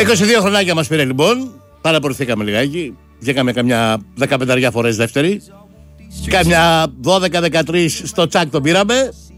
22 χρονάκια μας πήρε λοιπόν. Παραπορηθήκαμε λιγάκι. Βγήκαμε καμιά 15 φορές δεύτερη. Καμιά 12-13 στο τσάκ τον πήραμε.